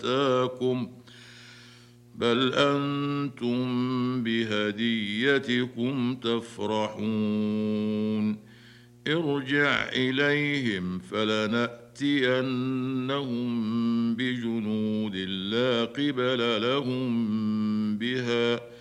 أتاكم بل أنتم بهديتكم تفرحون ارجع إليهم فلنأتينهم بجنود لا قبل لهم بها